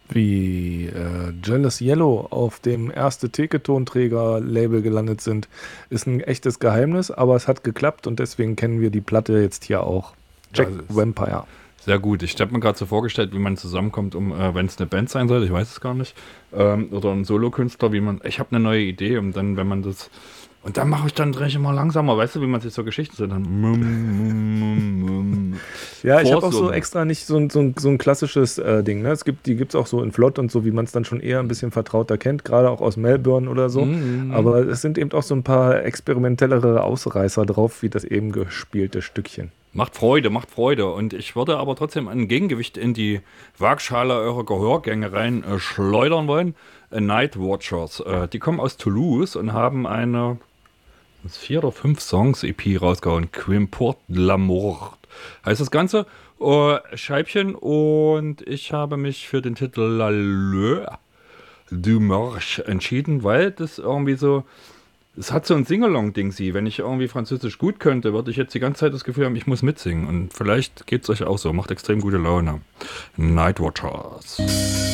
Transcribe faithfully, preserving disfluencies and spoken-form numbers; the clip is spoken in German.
wie äh, Jealous Yellow auf dem erste Theke-Tonträger-Label gelandet sind, ist ein echtes Geheimnis, aber es hat geklappt und deswegen kennen wir die Platte jetzt hier auch. Jack Das ist Vampire. sehr gut. Ich habe mir gerade so vorgestellt, wie man zusammenkommt, um, äh, wenn es eine Band sein soll, ich weiß es gar nicht, ähm, oder ein Solokünstler, wie man, ich habe eine neue Idee und dann, wenn man das, und dann mache ich dann drehe ich immer langsamer, weißt du, wie man sich so Geschichten so dann mum, mum, mum, mum, Ja, ich habe auch so vorsummen. extra nicht so ein, so ein, so ein klassisches äh, Ding. Ne? Es gibt, die gibt es auch so in Flott und so, wie man es dann schon eher ein bisschen vertrauter kennt, gerade auch aus Melbourne oder so. Mhm. Aber es sind eben auch so ein paar experimentellere Ausreißer drauf, wie das eben gespielte Stückchen. Macht Freude, macht Freude. Und ich würde aber trotzdem ein Gegengewicht in die Waagschale eurer Gehörgänge rein äh, schleudern wollen. Äh, Night Watchers. Äh, die kommen aus Toulouse und haben eine vier oder fünf Songs E P rausgehauen. Quimport de l'amour heißt das Ganze. Äh, Scheibchen. Und ich habe mich für den Titel La Leu du Marche entschieden, weil das irgendwie so. Es hat so ein Singalong-Ding, sie. Wenn ich irgendwie Französisch gut könnte, würde ich jetzt die ganze Zeit das Gefühl haben, ich muss mitsingen. Und vielleicht geht es euch auch so. Macht extrem gute Laune. Night Watchers.